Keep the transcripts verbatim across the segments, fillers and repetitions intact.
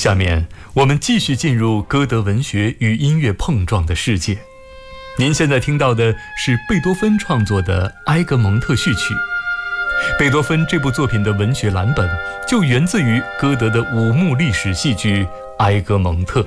下面我们继续进入歌德文学与音乐碰撞的世界。您现在听到的是贝多芬创作的《埃格蒙特序曲》。贝多芬这部作品的文学蓝本就源自于歌德的五幕历史戏剧《埃格蒙特》。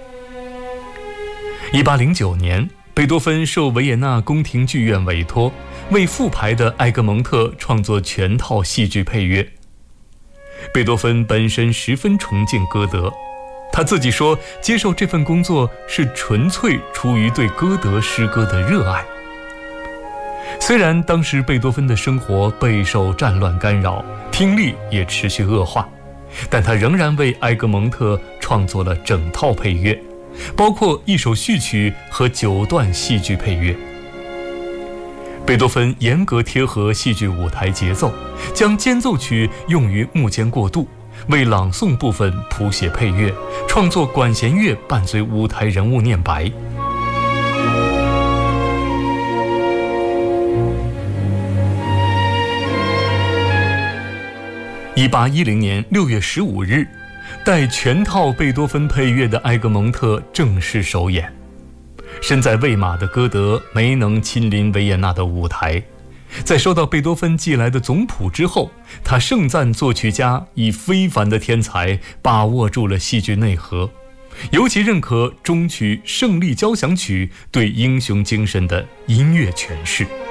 一八零九年，贝多芬受维也纳宫廷剧院委托，为复排的《埃格蒙特》创作全套戏剧配乐。贝多芬本身十分崇敬歌德，他自己说，接受这份工作是纯粹出于对歌德诗歌的热爱。虽然当时贝多芬的生活备受战乱干扰，听力也持续恶化，但他仍然为埃格蒙特创作了整套配乐，包括一首序曲和九段戏剧配乐。贝多芬严格贴合戏剧舞台节奏，将间奏曲用于幕间过渡，为朗诵部分谱写配乐，创作管弦乐伴随舞台人物念白。一八一零年六月十五日，带全套贝多芬配乐的《埃格蒙特》正式首演。身在魏玛的歌德没能亲临维也纳的舞台，在收到贝多芬寄来的总谱之后，他盛赞作曲家以非凡的天才把握住了戏剧内核，尤其认可终曲《胜利交响曲》对英雄精神的音乐诠释。